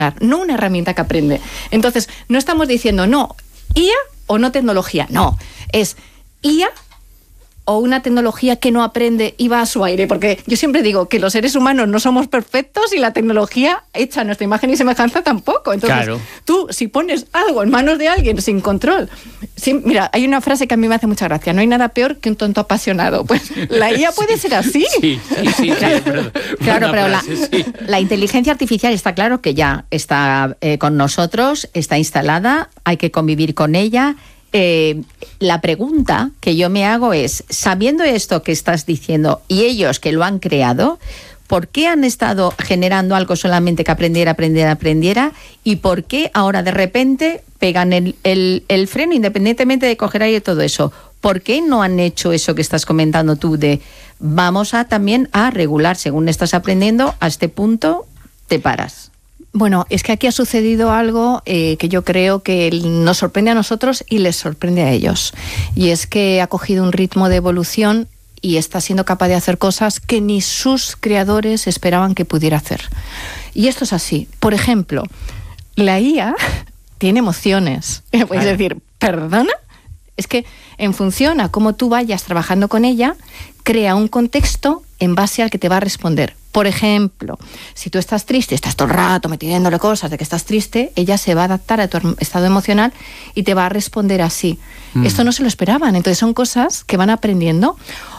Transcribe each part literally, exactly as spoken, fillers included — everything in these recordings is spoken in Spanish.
no una herramienta que aprende. Entonces, no estamos diciendo no, I A o no tecnología, no, es I A o una tecnología que no aprende y va a su aire, porque yo siempre digo que los seres humanos no somos perfectos y la tecnología hecha a nuestra imagen y semejanza tampoco. Entonces, claro, tú, si pones algo en manos de alguien sin control, sin, mira, hay una frase que a mí me hace mucha gracia, no hay nada peor que un tonto apasionado. Pues la I A puede ser así. Sí, sí, sí, claro, sí, pero, claro, pero frase, la, sí. la inteligencia artificial está claro que ya está eh, con nosotros, está instalada, hay que convivir con ella. Eh, la pregunta que yo me hago es, sabiendo esto que estás diciendo y ellos que lo han creado, ¿por qué han estado generando algo solamente que aprendiera, aprendiera, aprendiera? ¿Y por qué ahora de repente pegan el, el, el freno independientemente de coger aire y todo eso? ¿Por qué no han hecho eso que estás comentando tú de vamos a también a regular según estás aprendiendo, a este punto te paras? Bueno, es que aquí ha sucedido algo eh, que yo creo que nos sorprende a nosotros y les sorprende a ellos. Y es que ha cogido un ritmo de evolución y está siendo capaz de hacer cosas que ni sus creadores esperaban que pudiera hacer. Y esto es así. Por ejemplo, la I A tiene emociones. Puedes decir, ¿perdona? Es que en función a cómo tú vayas trabajando con ella, crea un contexto en base al que te va a responder. Por ejemplo, si tú estás triste, estás todo el rato metiéndole cosas de que estás triste, ella se va a adaptar a tu estado emocional y te va a responder así. Mm. Esto no se lo esperaban, entonces son cosas que van aprendiendo.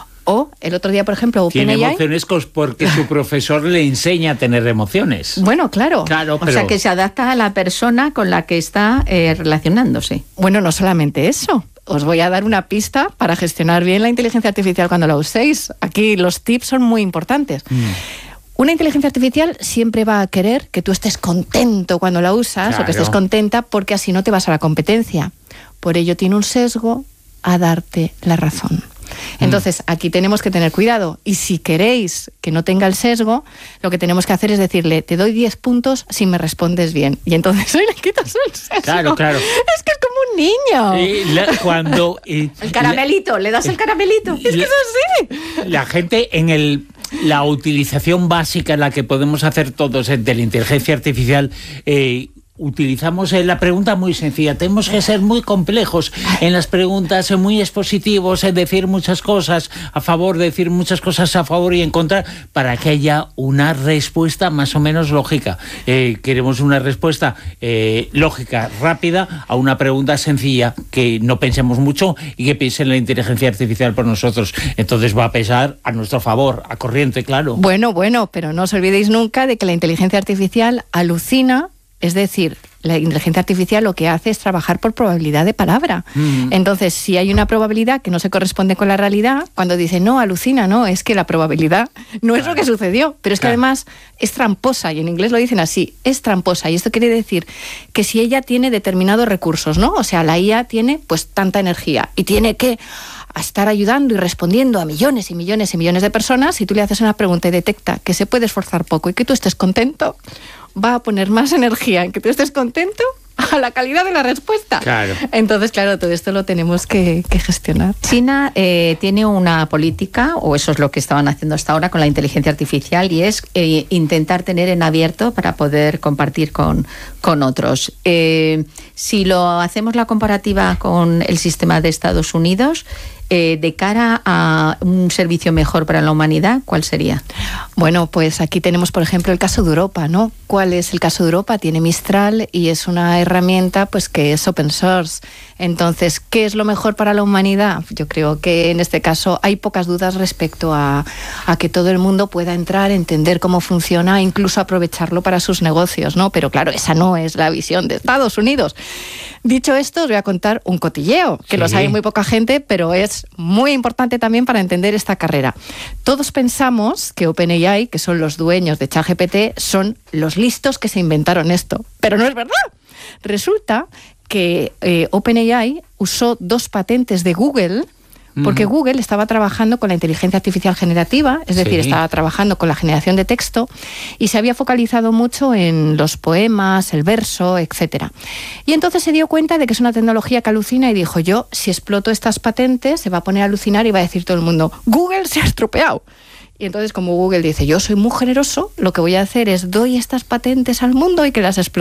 O el otro día, por ejemplo, tiene OpenAI, emociones porque su profesor le enseña a tener emociones. Bueno, claro. claro pero... O pero... sea, que se adapta a la persona con la que está eh, relacionándose. Bueno, no solamente eso. Os voy a dar una pista para gestionar bien la inteligencia artificial cuando la uséis. Aquí los tips son muy importantes. Mm. Una inteligencia artificial siempre va a querer que tú estés contento cuando la usas, claro, o que estés contenta, porque así no te vas a la competencia. Por ello tiene un sesgo a darte la razón. Entonces, aquí tenemos que tener cuidado. Y si queréis que no tenga el sesgo, lo que tenemos que hacer es decirle, te doy diez puntos si me respondes bien. Y entonces hoy le quitas el sesgo. Claro, claro. Es que es como un niño. Eh, la, cuando eh, el caramelito, la, le das el caramelito. Es que la, es así. La gente en el... La utilización básica en la que podemos hacer todos de la inteligencia artificial, eh, utilizamos la pregunta muy sencilla. Tenemos que ser muy complejos en las preguntas, muy expositivos, en decir muchas cosas a favor, decir muchas cosas a favor y en contra, para que haya una respuesta más o menos lógica. Eh, queremos una respuesta eh, lógica, rápida, a una pregunta sencilla, que no pensemos mucho y que piense en la inteligencia artificial por nosotros. Entonces va a pesar a nuestro favor, a corriente, claro. Bueno, bueno, pero no os olvidéis nunca de que la inteligencia artificial alucina. Es decir, la inteligencia artificial lo que hace es trabajar por probabilidad de palabra. Mm. Entonces, si hay una probabilidad que no se corresponde con la realidad, cuando dice, no, alucina, no, es que la probabilidad no es claro. lo que sucedió. Pero es que claro. además es tramposa, y en inglés lo dicen así, es tramposa. Y esto quiere decir que si ella tiene determinados recursos, ¿no? O sea, la I A tiene pues tanta energía y tiene que estar ayudando y respondiendo a millones y millones y millones de personas, si tú le haces una pregunta y detecta que se puede esforzar poco y que tú estés contento, va a poner más energía en que tú estés contento a la calidad de la respuesta. Claro. Entonces, claro, todo esto lo tenemos que, que gestionar. China eh, tiene una política, o eso es lo que estaban haciendo hasta ahora con la inteligencia artificial, y es eh, intentar tener en abierto para poder compartir con, con otros. Eh, si lo hacemos la comparativa con el sistema de Estados Unidos, eh, de cara a un servicio mejor para la humanidad, ¿cuál sería? Bueno, pues aquí tenemos, por ejemplo, el caso de Europa, ¿no? ¿Cuál es el caso de Europa? Tiene Mistral y es una herramienta pues que es open source. Entonces, ¿qué es lo mejor para la humanidad? Yo creo que en este caso hay pocas dudas respecto a, a que todo el mundo pueda entrar, entender cómo funciona, incluso aprovecharlo para sus negocios, ¿no? Pero claro, esa no es la visión de Estados Unidos. Dicho esto, os voy a contar un cotilleo, que sí. lo sabe muy poca gente, pero es muy importante también para entender esta carrera. Todos pensamos que OpenAI, que son los dueños de ChatGPT, son los listos que se inventaron esto, pero no es verdad. Resulta que eh, OpenAI usó dos patentes de Google, porque Google estaba trabajando con la inteligencia artificial generativa, es decir, sí. estaba trabajando con la generación de texto y se había focalizado mucho en los poemas, el verso, etcétera. Y entonces se dio cuenta de que es una tecnología que alucina y dijo, yo, si exploto estas patentes, se va a poner a alucinar y va a decir todo el mundo, Google se ha estropeado. Y entonces, como Google dice, yo soy muy generoso, lo que voy a hacer es doy estas patentes al mundo y que las explote.